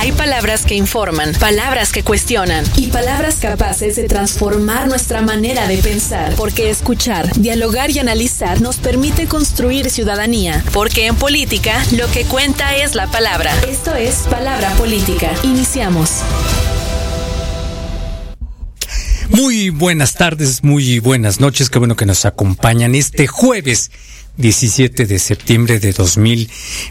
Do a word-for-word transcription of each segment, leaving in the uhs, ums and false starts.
Hay palabras que informan, palabras que cuestionan y palabras capaces de transformar nuestra manera de pensar. Porque escuchar, dialogar y analizar nos permite construir ciudadanía. Porque en política, lo que cuenta es la palabra. Esto es Palabra Política. Iniciamos. Muy buenas tardes, muy buenas noches, qué bueno que nos acompañan este jueves diecisiete de septiembre de dos mil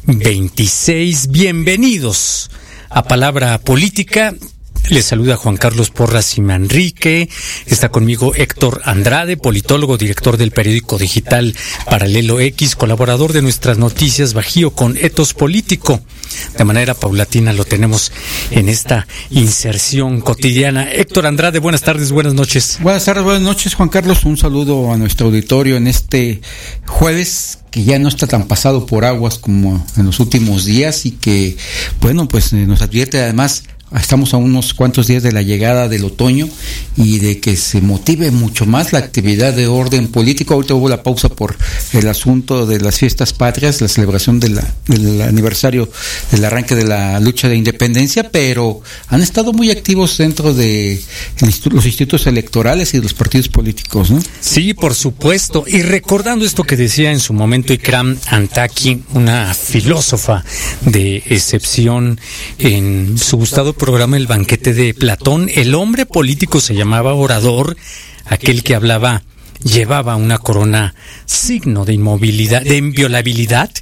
veintiséis. Bienvenidos a Palabra Política. Les saluda Juan Carlos Porras y Manrique. Está conmigo Héctor Andrade, politólogo, director del periódico digital Paralelo X, colaborador de nuestras noticias Bajío con Etos Político. De manera paulatina lo tenemos en esta inserción cotidiana. Héctor Andrade, buenas tardes, buenas noches. Buenas tardes, buenas noches, Juan Carlos. Un saludo a nuestro auditorio en este jueves que ya no está tan pasado por aguas como en los últimos días y que, bueno, pues nos advierte además. Estamos a unos cuantos días de la llegada del otoño y de que se motive mucho más la actividad de orden político. Ahorita hubo la pausa por el asunto de las fiestas patrias, la celebración de la, del aniversario del arranque de la lucha de independencia, pero han estado muy activos dentro de los institutos electorales y de los partidos políticos, ¿no? Sí, por supuesto. Y recordando esto que decía en su momento Ikram Antaki, una filósofa de excepción en su gustado programa El Banquete de Platón, el hombre político se llamaba orador, aquel que hablaba llevaba una corona, signo de inmovilidad, de inviolabilidad,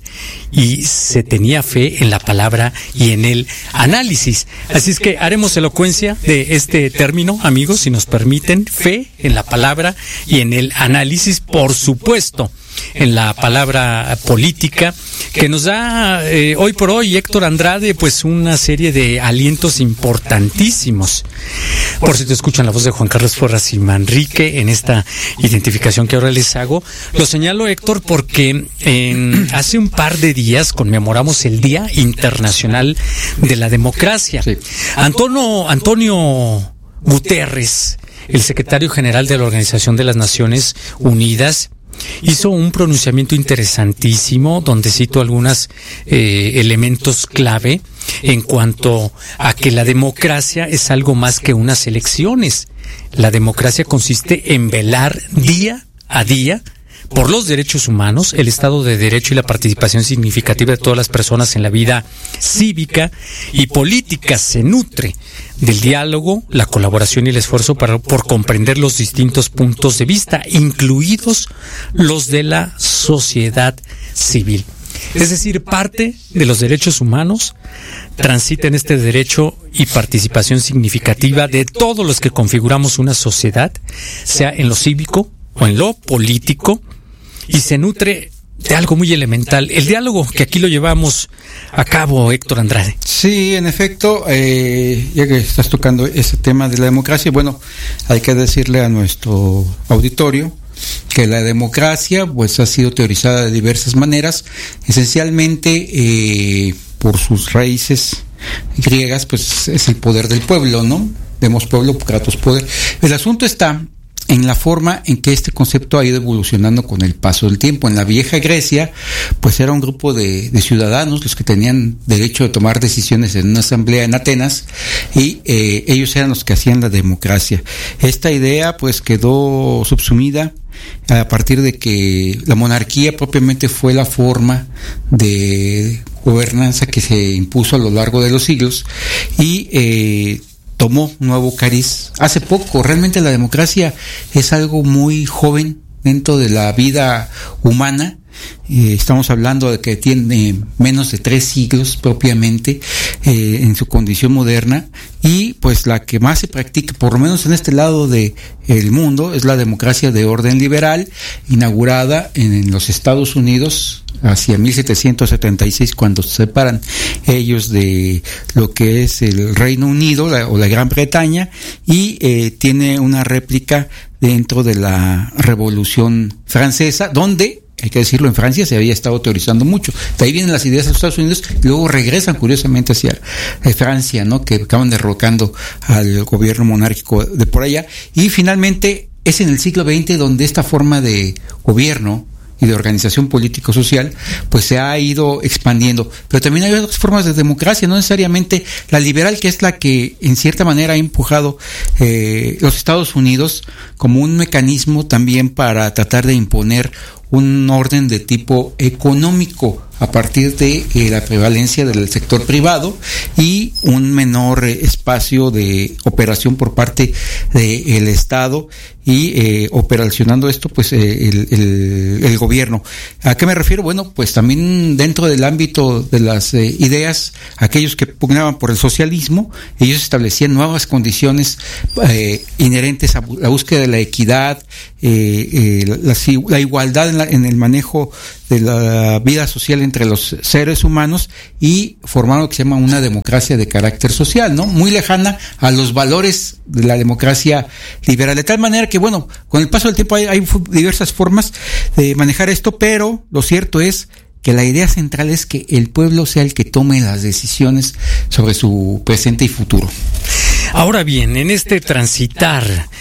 y se tenía fe en la palabra y en el análisis. Así es que haremos elocuencia de este término, amigos, si nos permiten, fe en la palabra y en el análisis, por supuesto, en la palabra política, que nos da eh, hoy por hoy Héctor Andrade, pues una serie de alientos importantísimos. Por si te escuchan la voz de Juan Carlos Porras y Manrique en esta identificación que ahora les hago, lo señalo, Héctor, porque eh, hace un par de días conmemoramos el Día Internacional de la Democracia. Sí. Antonio, Antonio Guterres, el secretario general de la Organización de las Naciones Unidas, hizo un pronunciamiento interesantísimo donde cito algunos eh, elementos clave en cuanto a que la democracia es algo más que unas elecciones. La democracia consiste en velar día a día por los derechos humanos, el Estado de Derecho y la participación significativa de todas las personas en la vida cívica y política. Se nutre del diálogo, la colaboración y el esfuerzo para, por comprender los distintos puntos de vista, incluidos los de la sociedad civil. Es decir, parte de los derechos humanos transita en este derecho y participación significativa de todos los que configuramos una sociedad, sea en lo cívico o en lo político, y se nutre de algo muy elemental, el diálogo, que aquí lo llevamos a cabo, Héctor Andrade. Sí, en efecto, eh, ya que estás tocando ese tema de la democracia, bueno, hay que decirle a nuestro auditorio que la democracia pues ha sido teorizada de diversas maneras, esencialmente eh, por sus raíces griegas, pues es el poder del pueblo, ¿no? Demos pueblo, kratos poder. El asunto está en la forma en que este concepto ha ido evolucionando con el paso del tiempo. En la vieja Grecia, pues era un grupo de, de ciudadanos los que tenían derecho de tomar decisiones en una asamblea en Atenas, y eh, ellos eran los que hacían la democracia. Esta idea pues quedó subsumida a partir de que la monarquía propiamente fue la forma de gobernanza que se impuso a lo largo de los siglos, y eh, tomó nuevo cariz hace poco. Realmente la democracia es algo muy joven dentro de la vida humana. Eh, estamos hablando de que tiene menos de tres siglos propiamente eh, en su condición moderna, y pues la que más se practica, por lo menos en este lado de el mundo, es la democracia de orden liberal, inaugurada en, en los Estados Unidos hacia mil setecientos setenta y seis, cuando se separan ellos de lo que es el Reino Unido la, o la Gran Bretaña, y eh, tiene una réplica dentro de la Revolución Francesa, donde, hay que decirlo, en Francia se había estado teorizando mucho. De ahí vienen las ideas de los Estados Unidos, y luego regresan curiosamente hacia Francia, ¿no? Que acaban derrocando al gobierno monárquico de por allá. Y finalmente es en el siglo veinte donde esta forma de gobierno y de organización político-social, pues se ha ido expandiendo. Pero también hay otras formas de democracia, no necesariamente la liberal, que es la que en cierta manera ha empujado eh, los Estados Unidos como un mecanismo también para tratar de imponer un orden de tipo económico a partir de eh, la prevalencia del sector privado y un menor eh, espacio de operación por parte del Estado y eh, operacionando esto pues eh, el, el, el gobierno. ¿A qué me refiero? Bueno, pues también dentro del ámbito de las eh, ideas, aquellos que pugnaban por el socialismo, ellos establecían nuevas condiciones eh, inherentes a la búsqueda de la equidad, eh, eh, la, la igualdad en, la, en el manejo de la vida social entre los seres humanos y formaron lo que se llama una democracia de carácter social, ¿no? Muy lejana a los valores de la democracia liberal, de tal manera que, bueno, con el paso del tiempo hay, hay diversas formas de manejar esto, pero lo cierto es que la idea central es que el pueblo sea el que tome las decisiones sobre su presente y futuro. Ahora bien, en este transitar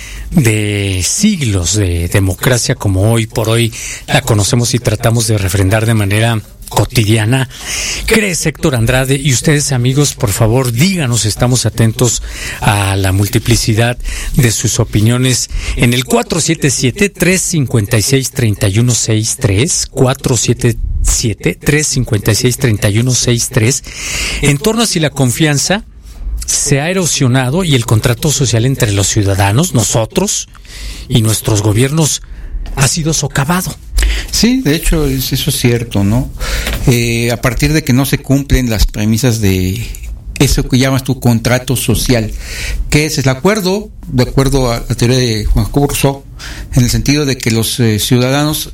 de siglos de democracia como hoy por hoy la conocemos y tratamos de refrendar de manera cotidiana, ¿crees, Héctor Andrade? Y ustedes, amigos, por favor, díganos, estamos atentos a la multiplicidad de sus opiniones en el cuatro siete siete, tres cinco seis, tres uno seis tres, cuatro siete siete, tres cinco seis, tres uno seis tres, en torno a si la confianza se ha erosionado y el contrato social entre los ciudadanos, nosotros y nuestros gobiernos ha sido socavado. Sí, de hecho es, eso es cierto, ¿no? Eh, a partir de que no se cumplen las premisas de eso que llamas tu contrato social, que es el acuerdo, de acuerdo a la teoría de Juan Jacobo Rousseau, en el sentido de que los eh, ciudadanos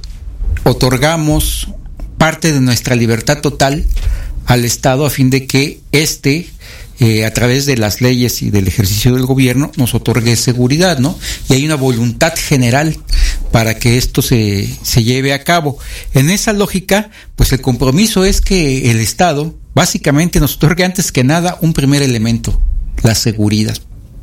otorgamos parte de nuestra libertad total al Estado a fin de que éste Eh, a través de las leyes y del ejercicio del gobierno nos otorgue seguridad, ¿no? Y hay una voluntad general para que esto se, se lleve a cabo. En esa lógica, pues el compromiso es que el Estado básicamente nos otorgue antes que nada un primer elemento, la seguridad.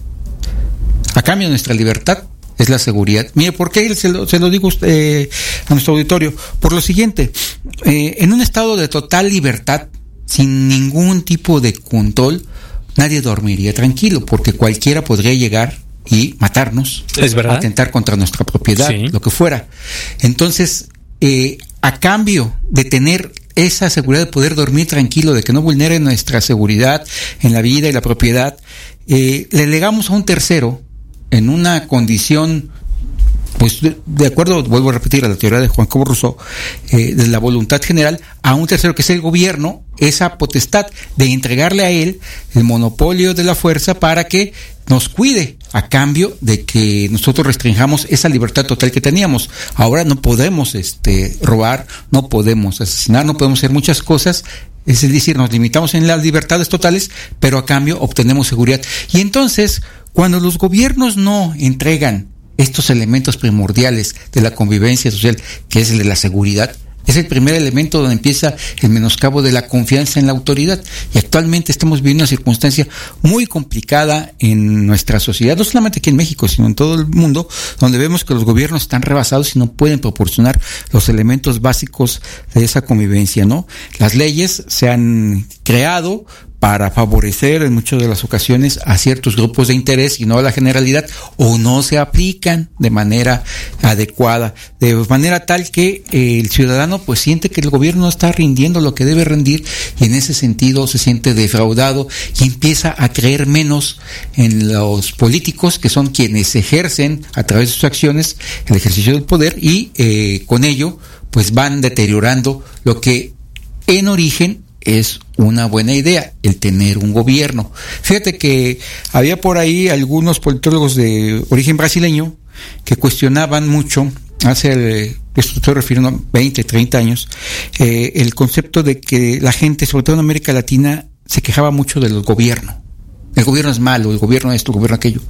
A cambio de nuestra libertad es la seguridad. Mire, ¿por qué se lo, se lo digo eh, a nuestro auditorio? Por lo siguiente, eh, en un estado de total libertad, sin ningún tipo de control, nadie dormiría tranquilo, porque cualquiera podría llegar y matarnos, ¿es verdad? Atentar contra nuestra propiedad, sí, lo que fuera. Entonces, eh, a cambio de tener esa seguridad de poder dormir tranquilo, de que no vulnere nuestra seguridad en la vida y la propiedad, eh, le legamos a un tercero en una condición, pues de, de acuerdo, vuelvo a repetir, a la teoría de Juan Jacobo Rousseau, eh, de la voluntad general, a un tercero que es el gobierno, esa potestad de entregarle a él el monopolio de la fuerza para que nos cuide, a cambio de que nosotros restringamos esa libertad total que teníamos. Ahora no podemos este robar, no podemos asesinar, no podemos hacer muchas cosas, es decir, nos limitamos en las libertades totales, pero a cambio obtenemos seguridad. Y entonces, cuando los gobiernos no entregan estos elementos primordiales de la convivencia social, que es el de la seguridad, es el primer elemento donde empieza el menoscabo de la confianza en la autoridad. Y actualmente estamos viviendo una circunstancia muy complicada en nuestra sociedad, no solamente aquí en México, sino en todo el mundo, donde vemos que los gobiernos están rebasados y no pueden proporcionar los elementos básicos de esa convivencia, ¿no? Las leyes se han creado para favorecer en muchas de las ocasiones a ciertos grupos de interés y no a la generalidad, o no se aplican de manera adecuada, de manera tal que eh, el ciudadano pues siente que el gobierno no está rindiendo lo que debe rendir, y en ese sentido se siente defraudado y empieza a creer menos en los políticos, que son quienes ejercen a través de sus acciones el ejercicio del poder, y eh, con ello pues van deteriorando lo que en origen es una buena idea, el tener un gobierno. Fíjate que había por ahí algunos politólogos de origen brasileño que cuestionaban mucho, hace, esto estoy refiriendo a veinte, treinta años, eh, el concepto de que la gente, sobre todo en América Latina, se quejaba mucho del gobierno. El gobierno es malo, el gobierno esto, el gobierno aquello.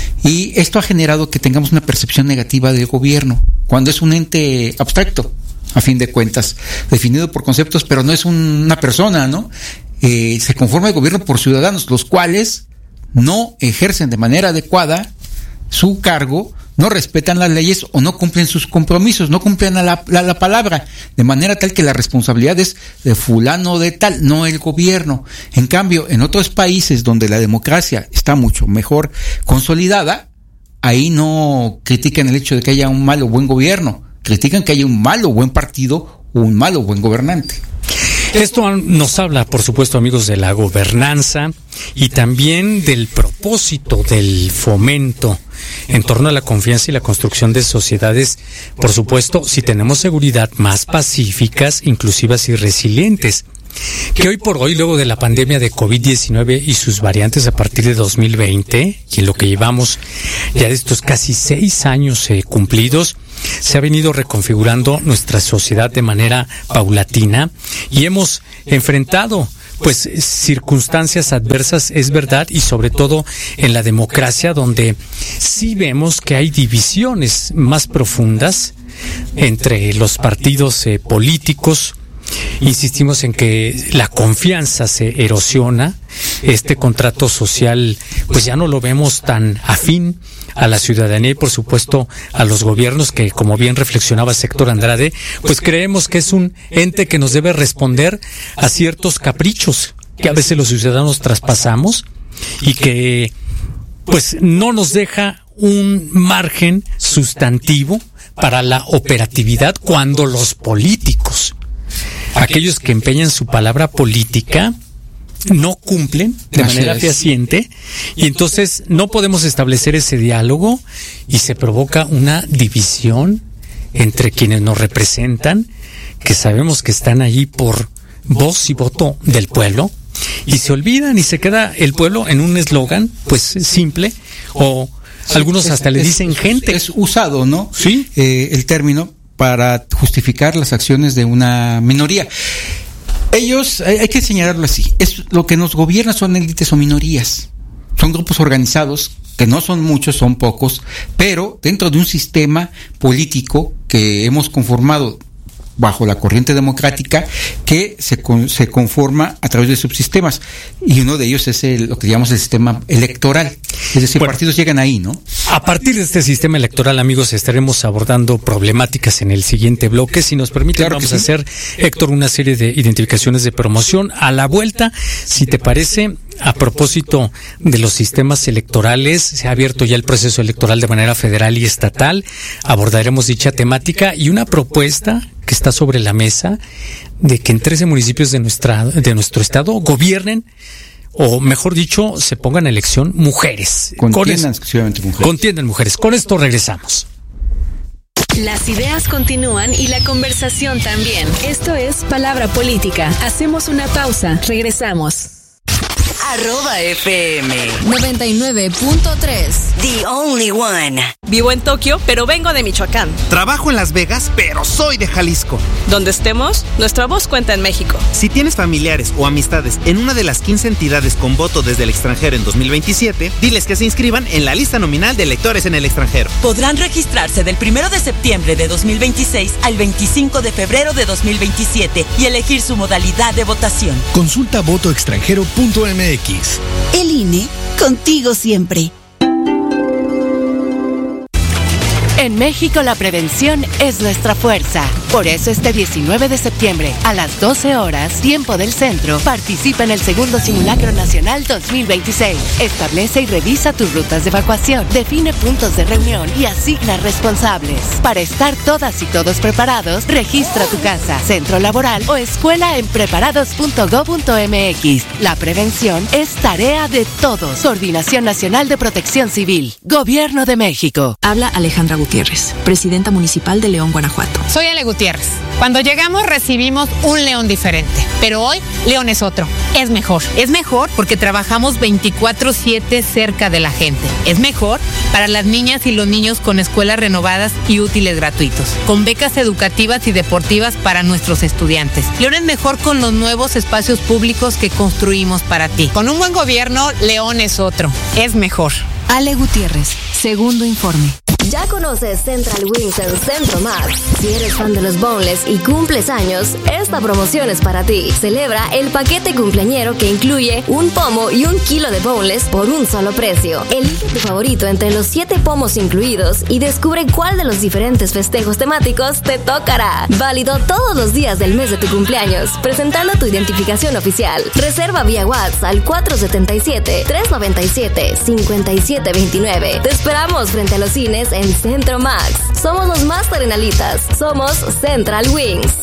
Y esto ha generado que tengamos una percepción negativa del gobierno, cuando es un ente abstracto, a fin de cuentas, definido por conceptos, pero no es un, una persona, ¿no? Eh, se conforma el gobierno por ciudadanos, los cuales no ejercen de manera adecuada su cargo no respetan las leyes o no cumplen sus compromisos, no cumplen la, la, la palabra, de manera tal que la responsabilidad es de fulano de tal, no el gobierno. En cambio, en otros países donde la democracia está mucho mejor consolidada, ahí no critican el hecho de que haya un mal o buen gobierno, critican que haya un mal o buen partido o un mal o buen gobernante. Esto nos habla, por supuesto, amigos, de la gobernanza y también del propósito del fomento en torno a la confianza y la construcción de sociedades, por supuesto, si tenemos seguridad, más pacíficas, inclusivas y resilientes. Que hoy por hoy, luego de la pandemia de covid diecinueve y sus variantes a partir de dos mil veinte, y en lo que llevamos ya de estos casi seis años eh, cumplidos, se ha venido reconfigurando nuestra sociedad de manera paulatina y hemos enfrentado pues circunstancias adversas, es verdad, y sobre todo en la democracia, donde sí vemos que hay divisiones más profundas entre los partidos eh, políticos. Insistimos en que la confianza se erosiona, este contrato social pues ya no lo vemos tan afín a la ciudadanía y por supuesto a los gobiernos que, como bien reflexionaba Héctor Andrade, pues creemos que es un ente que nos debe responder a ciertos caprichos que a veces los ciudadanos traspasamos y que pues no nos deja un margen sustantivo para la operatividad cuando los políticos, aquellos que empeñan su palabra política, no cumplen de manera fehaciente y entonces no podemos establecer ese diálogo y se provoca una división entre quienes nos representan, que sabemos que están allí por voz y voto del pueblo, y se olvidan y se queda el pueblo en un eslogan pues simple, o algunos hasta es, le dicen es, gente. Es usado, ¿no? Sí. Eh, el término para justificar las acciones de una minoría. Ellos, hay, hay que señalarlo así, es lo que nos gobierna son élites o minorías, son grupos organizados que no son muchos, son pocos, pero dentro de un sistema político que hemos conformado bajo la corriente democrática que se, con, se conforma a través de subsistemas, y uno de ellos es el, lo que llamamos el sistema electoral, es decir, bueno, partidos llegan ahí, ¿no? A partir de este sistema electoral, amigos, estaremos abordando problemáticas en el siguiente bloque. Si nos permite, claro, vamos sí. a hacer, Héctor, una serie de identificaciones de promoción. A la vuelta, si te parece, a propósito de los sistemas electorales, se ha abierto ya el proceso electoral de manera federal y estatal, abordaremos dicha temática y una propuesta que está sobre la mesa de que en trece municipios de nuestra de nuestro estado gobiernen, o mejor dicho, se pongan a elección mujeres. Contiendan exclusivamente mujeres. Contiendan mujeres. Con esto regresamos. Las ideas continúan y la conversación también. Esto es Palabra Política. Hacemos una pausa. Regresamos. Arroba F M noventa y nueve punto tres. The only one. Vivo en Tokio, pero vengo de Michoacán. Trabajo en Las Vegas, pero soy de Jalisco. Donde estemos, nuestra voz cuenta en México. Si tienes familiares o amistades en una de las quince entidades con voto desde el extranjero en dos mil veintisiete, diles que se inscriban en la lista nominal de electores en el extranjero. Podrán registrarse del primero de septiembre de dos mil veintiséis al veinticinco de febrero de dos mil veintisiete y elegir su modalidad de votación. Consulta voto extranjero punto m x. El I N E, contigo siempre. En México la prevención es nuestra fuerza. Por eso este diecinueve de septiembre a las doce horas, tiempo del centro, participa en el segundo Simulacro Nacional dos mil veintiséis. Establece y revisa tus rutas de evacuación, define puntos de reunión y asigna responsables. Para estar todas y todos preparados, registra tu casa, centro laboral o escuela en preparados punto gob punto m x. La prevención es tarea de todos. Coordinación Nacional de Protección Civil. Gobierno de México. Habla Alejandra Gutiérrez, presidenta municipal de León, Guanajuato. Soy Ale Gutiérrez. Cuando llegamos recibimos un León diferente, pero hoy León es otro, es mejor. Es mejor porque trabajamos veinticuatro siete cerca de la gente. Es mejor para las niñas y los niños con escuelas renovadas y útiles gratuitos, con becas educativas y deportivas para nuestros estudiantes. León es mejor con los nuevos espacios públicos que construimos para ti. Con un buen gobierno, León es otro, es mejor. Ale Gutiérrez, segundo informe. Ya conoces Central Wings en Centro Max? Si eres fan de los boneless y cumples años, esta promoción es para ti. Celebra el paquete cumpleañero que incluye un pomo y un kilo de boneless por un solo precio. Elige tu favorito entre los siete pomos incluidos y descubre cuál de los diferentes festejos temáticos te tocará. Válido todos los días del mes de tu cumpleaños, presentando tu identificación oficial. Reserva vía WhatsApp al cuatro siete siete, tres nueve siete, cinco siete dos nueve. Te esperamos frente a los cines en Centro Max. Somos los más terrenalitas. Somos Central Wings.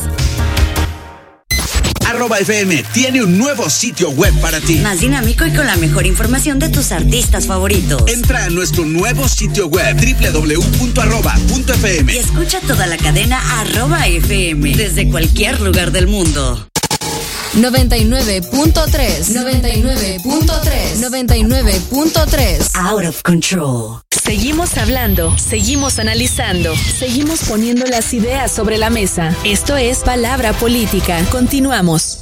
Arroba F M tiene un nuevo sitio web para ti. Más dinámico y con la mejor información de tus artistas favoritos. Entra a nuestro nuevo sitio web doble u doble u doble u punto arroba punto f m y escucha toda la cadena Arroba F M desde cualquier lugar del mundo. noventa y nueve punto tres. noventa y nueve punto tres. noventa y nueve punto tres. Out of control. Seguimos hablando, seguimos analizando, seguimos poniendo las ideas sobre la mesa. Esto es Palabra Política. Continuamos.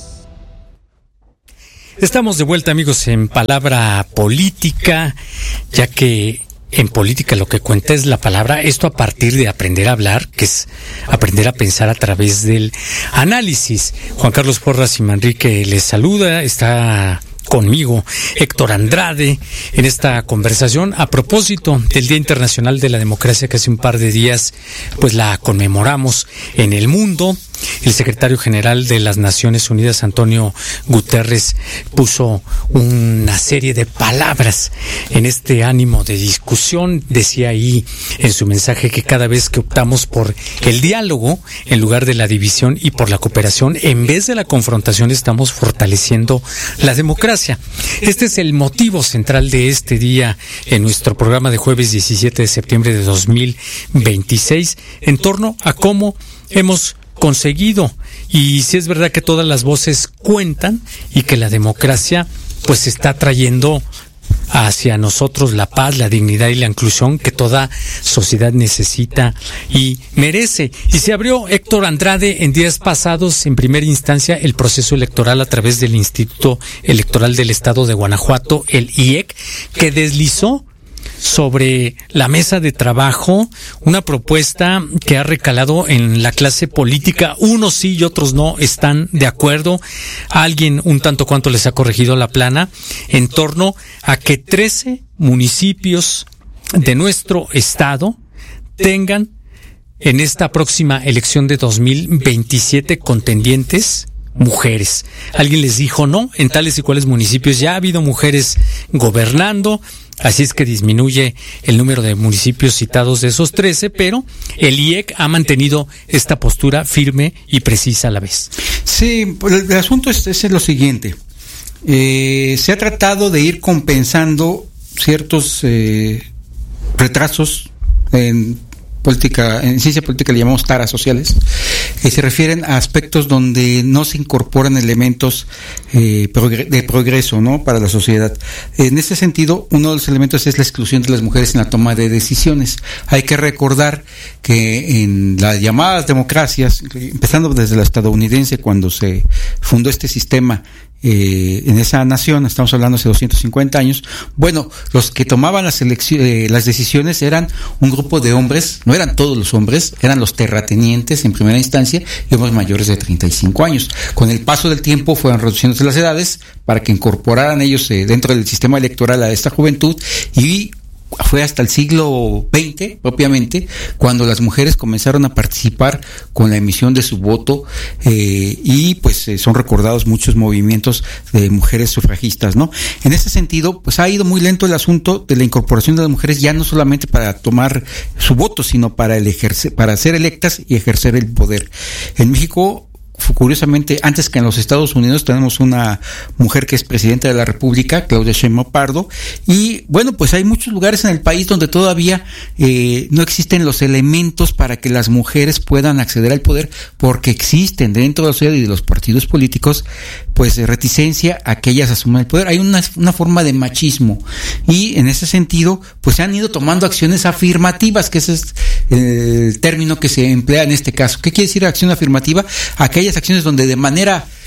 Estamos de vuelta, amigos, en Palabra Política, ya que en política lo que cuenta es la palabra, esto a partir de aprender a hablar, que es aprender a pensar a través del análisis. Juan Carlos Porras y Manrique les saluda, está conmigo Héctor Andrade en esta conversación a propósito del Día Internacional de la Democracia, que hace un par de días pues la conmemoramos en el mundo. El secretario general de las Naciones Unidas, Antonio Guterres, puso una serie de palabras en este ánimo de discusión. Decía ahí en su mensaje que cada vez que optamos por el diálogo en lugar de la división y por la cooperación en vez de la confrontación, estamos fortaleciendo la democracia. Este es el motivo central de este día en nuestro programa de jueves diecisiete de septiembre de dos mil veintiséis, en torno a cómo hemos conseguido, y si es verdad que todas las voces cuentan y que la democracia pues está trayendo hacia nosotros la paz, la dignidad y la inclusión que toda sociedad necesita y merece. Y se abrió, Héctor Andrade, en días pasados en primera instancia el proceso electoral a través del Instituto Electoral del Estado de Guanajuato, el I E C, que deslizó sobre la mesa de trabajo una propuesta que ha recalado en la clase política. Unos sí y otros no están de acuerdo. Alguien un tanto cuanto les ha corregido la plana en torno a que trece municipios de nuestro estado tengan en esta próxima elección de dos mil veintisiete contendientes mujeres. Alguien les dijo no, en tales y cuales municipios ya ha habido mujeres gobernando, así es que disminuye el número de municipios citados de esos trece, pero el I E C ha mantenido esta postura firme y precisa a la vez. Sí, el, el asunto es, es lo siguiente. Eh, se ha tratado de ir compensando ciertos eh, retrasos en política, en ciencia política le llamamos taras sociales, que se refieren a aspectos donde no se incorporan elementos eh, progre- de progreso, ¿no?, para la sociedad. En este sentido, uno de los elementos es la exclusión de las mujeres en la toma de decisiones. Hay que recordar que en las llamadas democracias, empezando desde la estadounidense, cuando se fundó este sistema Eh, en esa nación, estamos hablando hace doscientos cincuenta años, bueno, los que tomaban las elecciones, eh, las decisiones eran un grupo de hombres, no eran todos los hombres, eran los terratenientes en primera instancia y hombres mayores de treinta y cinco años. Con el paso del tiempo fueron reduciéndose las edades para que incorporaran ellos eh, dentro del sistema electoral a esta juventud, y fue hasta el siglo veinte, propiamente, cuando las mujeres comenzaron a participar con la emisión de su voto, eh, y pues eh, son recordados muchos movimientos de mujeres sufragistas, ¿no? En ese sentido, pues ha ido muy lento el asunto de la incorporación de las mujeres, ya no solamente para tomar su voto, sino para el ejercer, para ser electas y ejercer el poder. En México, curiosamente, antes que en los Estados Unidos, tenemos una mujer que es presidenta de la República, Claudia Sheinbaum Pardo, y bueno, pues hay muchos lugares en el país donde todavía eh, no existen los elementos para que las mujeres puedan acceder al poder, porque existen dentro de la sociedad y de los partidos políticos pues reticencia a que ellas asuman el poder. Hay una, una forma de machismo, y en ese sentido pues se han ido tomando acciones afirmativas, que ese es el término que se emplea en este caso. ¿Qué quiere decir acción afirmativa? Aquellas acciones donde de manera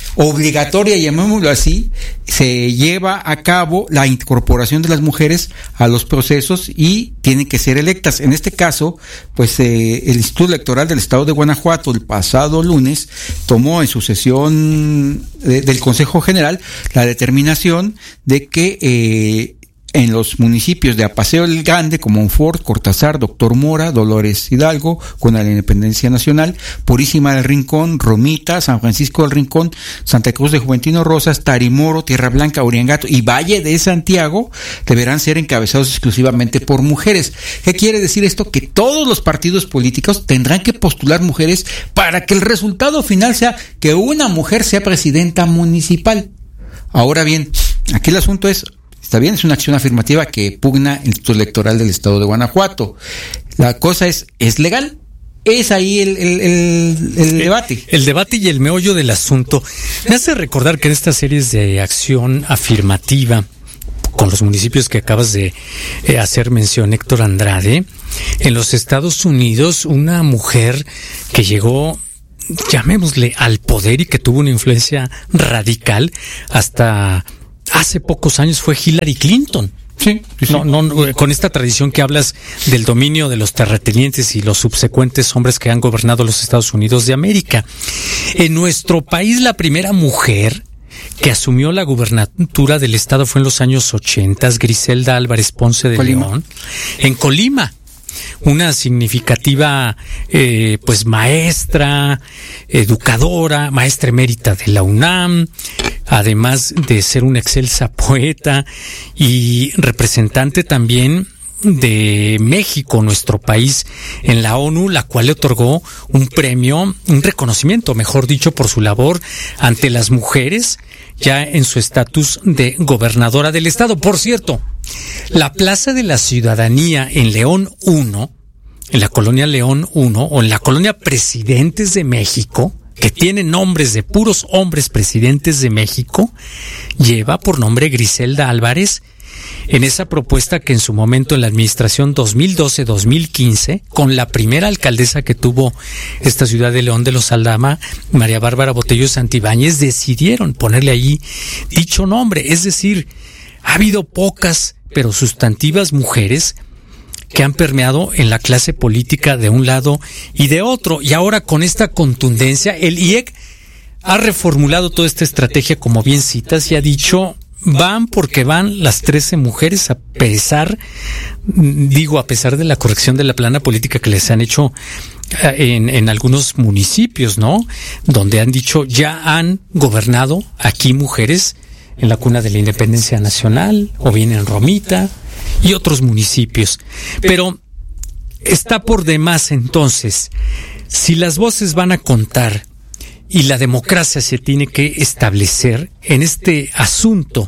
obligatoria, llamémoslo así, se lleva a cabo la incorporación de las mujeres a los procesos y tienen que ser electas. En este caso, pues eh, el Instituto Electoral del Estado de Guanajuato el pasado lunes tomó en su sesión de, del Consejo General la determinación de que eh, en los municipios de Apaseo el Grande, como Monfort, Cortázar, Doctor Mora, Dolores Hidalgo, con la Independencia Nacional, Purísima del Rincón, Romita, San Francisco del Rincón, Santa Cruz de Juventino Rosas, Tarimoro, Tierra Blanca, Uriangato y Valle de Santiago deberán ser encabezados exclusivamente por mujeres. ¿Qué quiere decir esto? Que todos los partidos políticos tendrán que postular mujeres para que el resultado final sea que una mujer sea presidenta municipal. Ahora bien, aquí el asunto es, está bien, es una acción afirmativa que pugna el Instituto Electoral del Estado de Guanajuato. La cosa es, ¿es legal? Es ahí el, el, el, el debate. El, el debate y el meollo del asunto. Me hace recordar que en estas series de acción afirmativa, con los municipios que acabas de eh, hacer mención, Héctor Andrade, en los Estados Unidos, una mujer que llegó, llamémosle, al poder y que tuvo una influencia radical hasta hace pocos años fue Hillary Clinton. Sí, sí, sí. No, no, con esta tradición que hablas del dominio de los terratenientes y los subsecuentes hombres que han gobernado los Estados Unidos de América. En nuestro país, la primera mujer que asumió la gubernatura del estado fue en los años ochentas, Griselda Álvarez Ponce de Colima. León, en Colima. Una significativa, eh, pues maestra, educadora, maestra emérita de la UNAM, además de ser una excelsa poeta y representante también de México, nuestro país, en la ONU, la cual le otorgó un premio, un reconocimiento, mejor dicho, por su labor ante las mujeres, ya en su estatus de gobernadora del estado. Por cierto, la Plaza de la Ciudadanía en León uno, en la colonia León uno, o en la colonia Presidentes de México, que tiene nombres de puros hombres presidentes de México, lleva por nombre Griselda Álvarez, en esa propuesta que en su momento en la administración dos mil doce dos mil quince, con la primera alcaldesa que tuvo esta ciudad de León de los Aldama, María Bárbara Botello Santibáñez, decidieron ponerle allí dicho nombre. Es decir, ha habido pocas pero sustantivas mujeres que han permeado en la clase política de un lado y de otro. Y ahora con esta contundencia, el I E C ha reformulado toda esta estrategia, como bien citas, y ha dicho: van porque van las trece mujeres, a pesar, digo, a pesar de la corrección de la plana política que les han hecho en, en algunos municipios, ¿no? Donde han dicho, ya han gobernado aquí mujeres en la cuna de la Independencia Nacional, o bien en Romita y otros municipios. Pero está por demás entonces, si las voces van a contar y la democracia se tiene que establecer en este asunto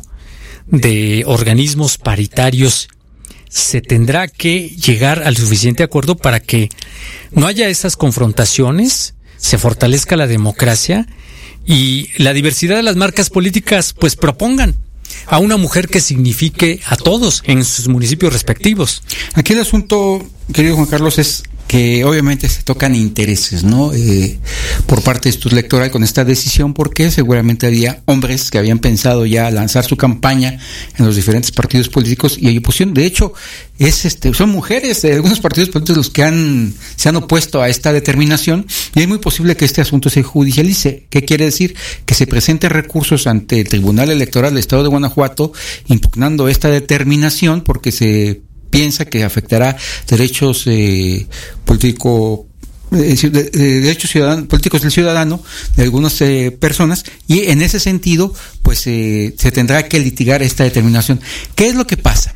de organismos paritarios, se tendrá que llegar al suficiente acuerdo para que no haya esas confrontaciones, se fortalezca la democracia y la diversidad de las marcas políticas pues propongan a una mujer que signifique a todos en sus municipios respectivos. Aquí el asunto, querido Juan Carlos, es que obviamente se tocan intereses, ¿no? Eh, por parte de Instituto Electoral con esta decisión, porque seguramente había hombres que habían pensado ya lanzar su campaña en los diferentes partidos políticos y hay oposición. De hecho, es este, son mujeres de algunos partidos políticos los que han se han opuesto a esta determinación y es muy posible que este asunto se judicialice. ¿Qué quiere decir? Que se presenten recursos ante el Tribunal Electoral del Estado de Guanajuato impugnando esta determinación porque se piensa que afectará derechos eh, político eh, de, de derechos ciudadanos, políticos del ciudadano de algunas eh, personas y en ese sentido pues eh, se tendrá que litigar esta determinación. ¿Qué es lo que pasa?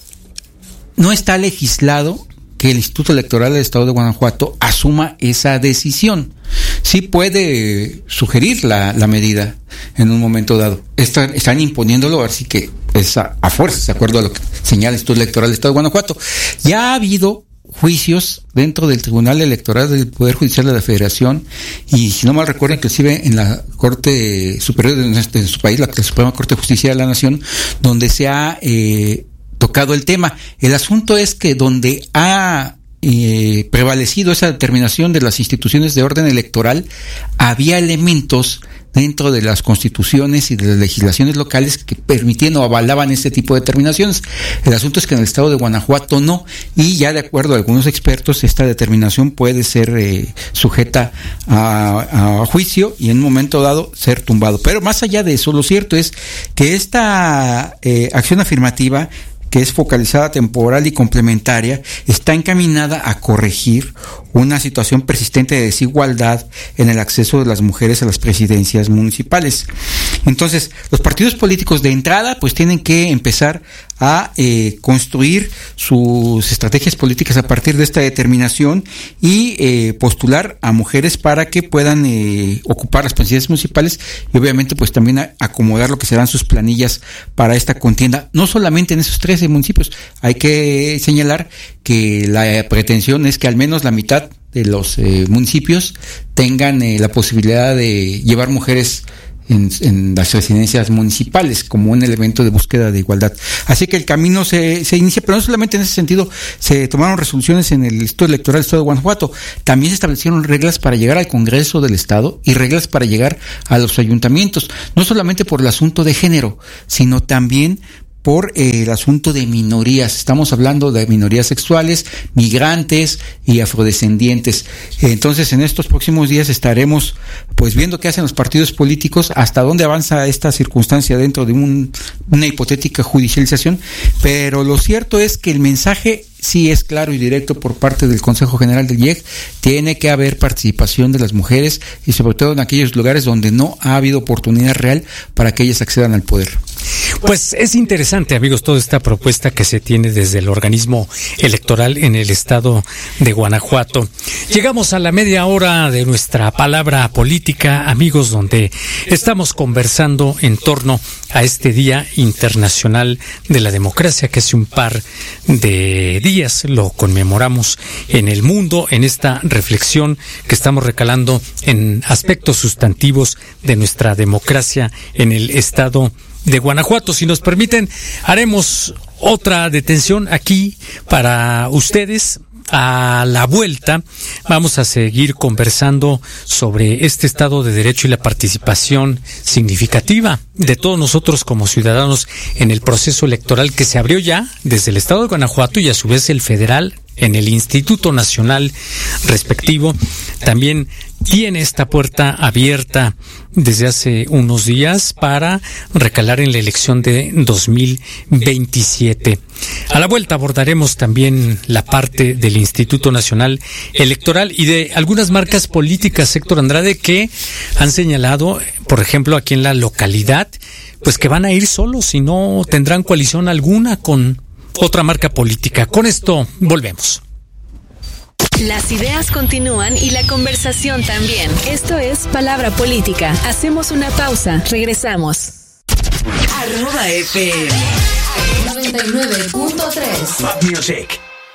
No está legislado que el Instituto Electoral del Estado de Guanajuato asuma esa decisión. Sí puede sugerir la, la medida en un momento dado. Están, están imponiéndolo, así que es a, a fuerza, de acuerdo a lo que señala el Instituto Electoral del Estado de Guanajuato. Ya ha habido juicios dentro del Tribunal Electoral del Poder Judicial de la Federación y, si no mal recuerdo, inclusive en la Corte Superior de nuestro, de su país, la Suprema Corte de Justicia de la Nación, donde se ha eh, tocado el tema. El asunto es que donde ha eh, prevalecido esa determinación de las instituciones de orden electoral, había elementos dentro de las constituciones y de las legislaciones locales que permitían o avalaban este tipo de determinaciones. El asunto es que en el estado de Guanajuato no, y ya de acuerdo a algunos expertos, esta determinación puede ser eh, sujeta a, a juicio y en un momento dado ser tumbado. Pero más allá de eso, lo cierto es que esta eh, acción afirmativa, que es focalizada, temporal y complementaria, está encaminada a corregir una situación persistente de desigualdad en el acceso de las mujeres a las presidencias municipales. Entonces, los partidos políticos de entrada pues tienen que empezar a eh, construir sus estrategias políticas a partir de esta determinación y eh, postular a mujeres para que puedan eh, ocupar las presidencias municipales y obviamente pues también a, acomodar lo que serán sus planillas para esta contienda, no solamente en esos trece municipios. Hay que señalar que la pretensión es que al menos la mitad de los eh, municipios tengan eh, la posibilidad de llevar mujeres En, en las residencias municipales como un elemento de búsqueda de igualdad. Así que el camino se, se inicia, pero no solamente en ese sentido se tomaron resoluciones en el Instituto Electoral del Estado de Guanajuato, también se establecieron reglas para llegar al Congreso del Estado y reglas para llegar a los ayuntamientos, no solamente por el asunto de género, sino también por eh, el asunto de minorías. Estamos hablando de minorías sexuales, migrantes y afrodescendientes. Entonces, en estos próximos días estaremos pues viendo qué hacen los partidos políticos, hasta dónde avanza esta circunstancia dentro de un, una hipotética judicialización, pero lo cierto es que el mensaje sí es claro y directo por parte del Consejo General del I E C. Tiene que haber participación de las mujeres y sobre todo en aquellos lugares donde no ha habido oportunidad real para que ellas accedan al poder. Pues es interesante, amigos, toda esta propuesta que se tiene desde el organismo electoral en el estado de Guanajuato. Llegamos a la media hora de nuestra palabra política, amigos, donde estamos conversando en torno a este Día Internacional de la Democracia, que hace un par de días lo conmemoramos en el mundo, en esta reflexión que estamos recalando en aspectos sustantivos de nuestra democracia en el estado de Guanajuato. Si nos permiten, haremos otra detención aquí para ustedes. A la vuelta vamos a seguir conversando sobre este Estado de Derecho y la participación significativa de todos nosotros como ciudadanos en el proceso electoral que se abrió ya desde el Estado de Guanajuato y a su vez el federal en el Instituto Nacional respectivo. También tiene esta puerta abierta desde hace unos días para recalar en la elección de dos mil veintisiete. A la vuelta abordaremos también la parte del Instituto Nacional Electoral y de algunas marcas políticas, Héctor Andrade, que han señalado, por ejemplo, aquí en la localidad, pues que van a ir solos y no tendrán coalición alguna con otra marca política. Con esto volvemos. Las ideas continúan y la conversación también. Esto es Palabra Política. Hacemos una pausa. Regresamos. Arroba F M noventa y nueve punto tres. Mad Music.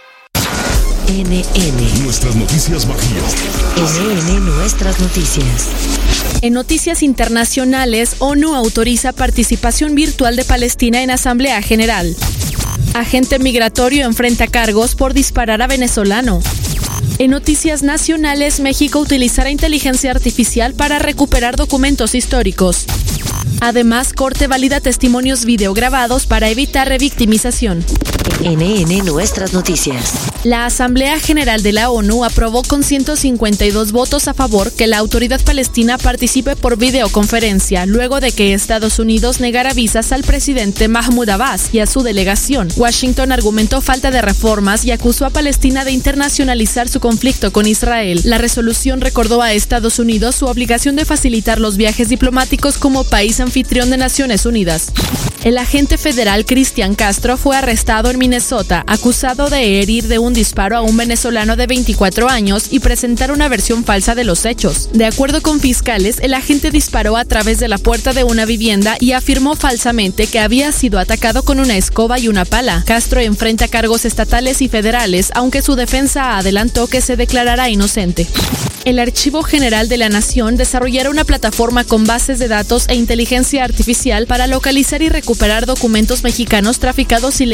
N N. Nuestras noticias Bajío. N N Nuestras noticias. En noticias internacionales, ONU autoriza participación virtual de Palestina en Asamblea General. Agente migratorio enfrenta cargos por disparar a venezolano. En noticias nacionales, México utilizará inteligencia artificial para recuperar documentos históricos. Además, Corte valida testimonios videograbados para evitar revictimización. N N Nuestras noticias. La Asamblea General de la ONU aprobó con ciento cincuenta y dos votos a favor que la autoridad palestina participe por videoconferencia, luego de que Estados Unidos negara visas al presidente Mahmoud Abbas y a su delegación. Washington argumentó falta de reformas y acusó a Palestina de internacionalizar su conflicto con Israel. La resolución recordó a Estados Unidos su obligación de facilitar los viajes diplomáticos como país anfitrión de Naciones Unidas. El agente federal Cristian Castro fue arrestado en Minnesota, acusado de herir de un disparo a un venezolano de veinticuatro años y presentar una versión falsa de los hechos. De acuerdo con fiscales, el agente disparó a través de la puerta de una vivienda y afirmó falsamente que había sido atacado con una escoba y una pala. Castro enfrenta cargos estatales y federales, aunque su defensa adelantó que se declarará inocente. El Archivo General de la Nación desarrollará una plataforma con bases de datos e inteligencia artificial para localizar y recuperar documentos mexicanos traficados ilegalmente.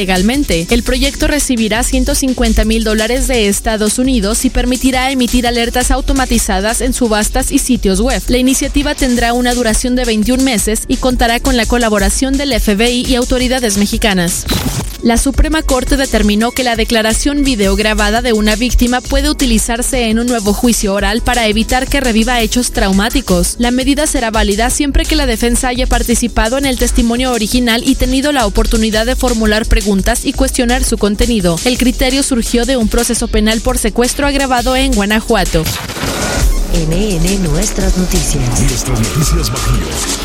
veinte. El proyecto recibirá ciento cincuenta mil dólares de Estados Unidos y permitirá emitir alertas automatizadas en subastas y sitios web. La iniciativa tendrá una duración de veintiún meses y contará con la colaboración del F B I y autoridades mexicanas. La Suprema Corte determinó que la declaración videograbada de una víctima puede utilizarse en un nuevo juicio oral para evitar que reviva hechos traumáticos. La medida será válida siempre que la defensa haya participado en el testimonio original y tenido la oportunidad de formular preguntas y cuestionar su contenido. El criterio surgió de un proceso penal por secuestro agravado en Guanajuato. N N Nuestras Noticias. Nuestras Noticias Bajíos.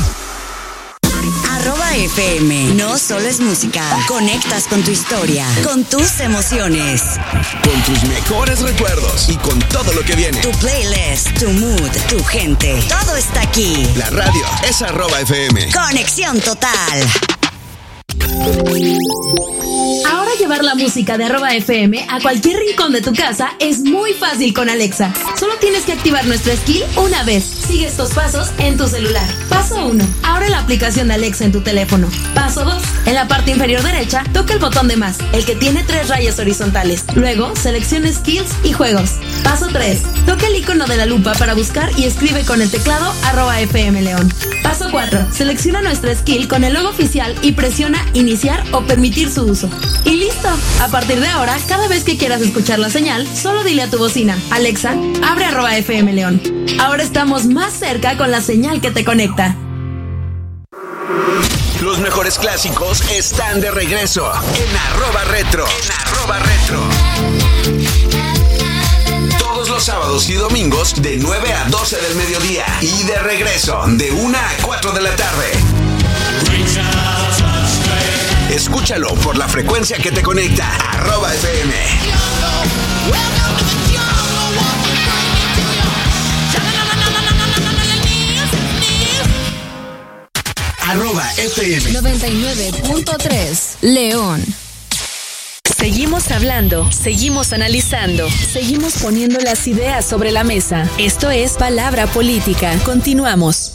Arroba F M. No solo es música. Conectas con tu historia, con tus emociones, con tus mejores recuerdos y con todo lo que viene. Tu playlist, tu mood, tu gente. Todo está aquí. La radio es arroba F M. Conexión total. Ahora llevar la música de arroba F M a cualquier rincón de tu casa es muy fácil con Alexa. Solo tienes que activar nuestra skill una vez. Sigue estos pasos en tu celular. Paso uno. Abre la aplicación de Alexa en tu teléfono. Paso dos. En la parte inferior derecha, toca el botón de más, el que tiene tres rayas horizontales. Luego, selecciona skills y juegos. Paso tres. Toca el icono de la lupa para buscar y escribe con el teclado arroba F M León. Paso cuatro. Selecciona nuestra skill con el logo oficial y presiona iniciar o permitir su uso. Y listo. A partir de ahora, cada vez que quieras escuchar la señal, solo dile a tu bocina: Alexa, abre arroba F M León. Ahora estamos más cerca con la señal que te conecta. Los mejores clásicos están de regreso en arroba retro. En arroba retro. Todos los sábados y domingos de nueve a doce del mediodía. Y de regreso de una a cuatro de la tarde. Escúchalo por la frecuencia que te conecta. Arroba F M. Arroba F M. noventa y nueve punto tres León. Seguimos hablando, seguimos analizando, seguimos poniendo las ideas sobre la mesa. Esto es Palabra Política. Continuamos.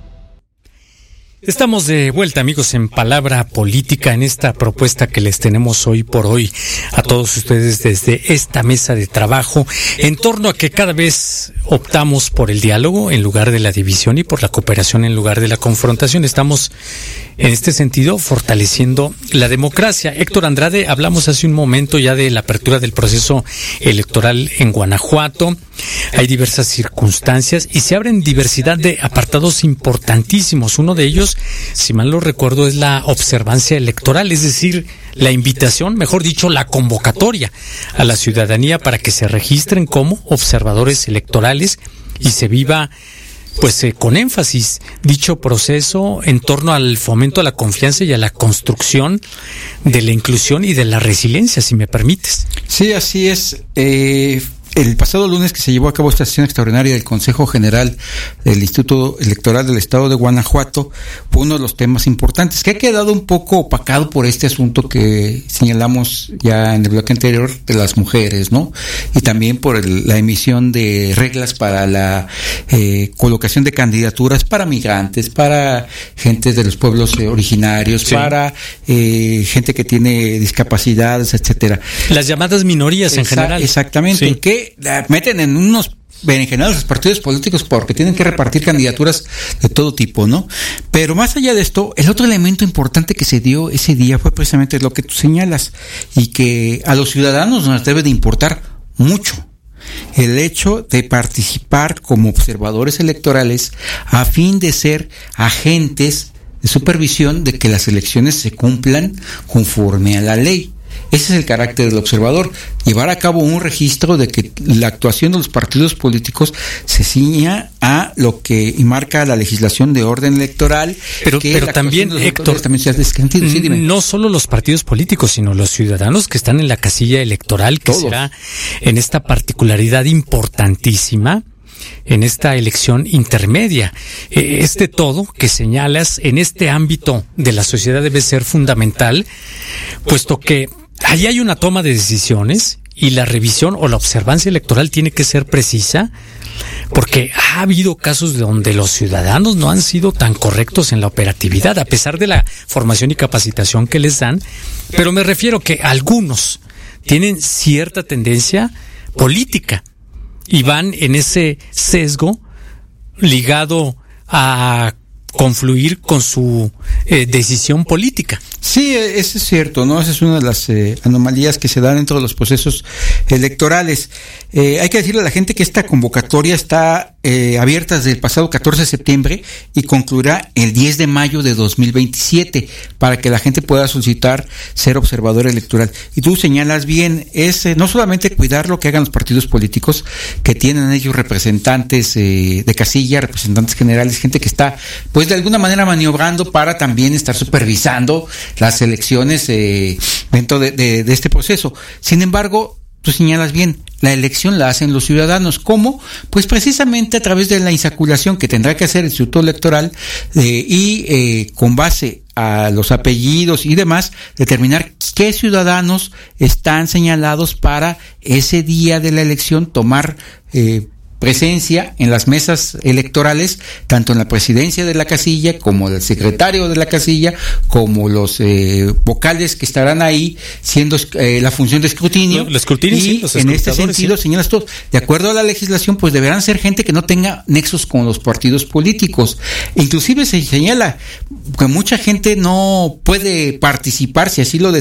Estamos de vuelta, amigos, en Palabra Política, en esta propuesta que les tenemos hoy por hoy a todos ustedes desde esta mesa de trabajo, en torno a que cada vez optamos por el diálogo en lugar de la división y por la cooperación en lugar de la confrontación. Estamos, en este sentido, fortaleciendo la democracia. Héctor Andrade, hablamos hace un momento ya de la apertura del proceso electoral en Guanajuato. Hay diversas circunstancias y se abren diversidad de apartados importantísimos. Uno de ellos, si mal no recuerdo, es la observancia electoral, es decir, la invitación, mejor dicho, la convocatoria a la ciudadanía para que se registren como observadores electorales y se viva, pues eh, con énfasis, dicho proceso en torno al fomento a la confianza y a la construcción de la inclusión y de la resiliencia, si me permites. Sí, así es. Eh... El pasado lunes que se llevó a cabo esta sesión extraordinaria del Consejo General del Instituto Electoral del Estado de Guanajuato fue uno de los temas importantes que ha quedado un poco opacado por este asunto que señalamos ya en el bloque anterior de las mujeres, ¿no? Y también por el, la emisión de reglas para la eh, colocación de candidaturas para migrantes, para gente de los pueblos eh, originarios, sí. para eh, gente que tiene discapacidades, etcétera. Las llamadas minorías Esa, en general. Exactamente, sí. que la meten en unos berenjenales los partidos políticos porque tienen que repartir candidaturas de todo tipo, ¿no? Pero más allá de esto, el otro elemento importante que se dio ese día fue precisamente lo que tú señalas y que a los ciudadanos nos debe de importar mucho. El hecho de participar como observadores electorales a fin de ser agentes de supervisión de que las elecciones se cumplan conforme a la ley. Ese es el carácter del observador, llevar a cabo un registro de que la actuación de los partidos políticos se ciña a lo que marca la legislación de orden electoral. Pero, pero también, Héctor, también sea descriptivo. Sí, dime. No solo los partidos políticos, sino los ciudadanos que están en la casilla electoral, que Todos. será en esta particularidad importantísima, en esta elección intermedia. Este todo que señalas en este ámbito de la sociedad debe ser fundamental, puesto que ahí hay una toma de decisiones y la revisión o la observancia electoral tiene que ser precisa porque ha habido casos donde los ciudadanos no han sido tan correctos en la operatividad, a pesar de la formación y capacitación que les dan, pero me refiero que algunos tienen cierta tendencia política y van en ese sesgo ligado a confluir con su eh, decisión política. Sí, eso es cierto, ¿no? Esa es una de las eh, anomalías que se dan dentro de los procesos electorales. Eh, hay que decirle a la gente que esta convocatoria está eh, abierta desde el pasado catorce de septiembre y concluirá el diez de mayo de dos mil veintisiete para que la gente pueda solicitar ser observador electoral. Y tú señalas bien, es eh, no solamente cuidar lo que hagan los partidos políticos, que tienen ellos representantes eh, de casilla, representantes generales, gente que está, pues de alguna manera maniobrando para también estar supervisando las elecciones eh, dentro de, de, de este proceso. Sin embargo, tú señalas bien, la elección la hacen los ciudadanos. ¿Cómo? Pues precisamente a través de la insaculación que tendrá que hacer el Instituto Electoral eh, y eh, con base a los apellidos y demás, determinar qué ciudadanos están señalados para ese día de la elección tomar eh, presencia en las mesas electorales, tanto en la presidencia de la casilla como el secretario de la casilla, como los eh, vocales que estarán ahí siendo eh, la función de escrutinio. No, el escrutinio, y sí, los en este sentido, sí. señalas tú, de acuerdo a la legislación, pues deberán ser gente que no tenga nexos con los partidos políticos. Inclusive se señala que mucha gente no puede participar, si así lo